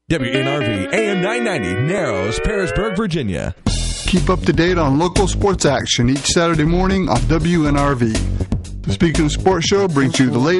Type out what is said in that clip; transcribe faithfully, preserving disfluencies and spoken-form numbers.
W N R V, A M nine ninety, Narrows, Parisburg, Virginia. Keep up to date on local sports action each Saturday morning on W N R V. The Speaking of Sports Show brings you the latest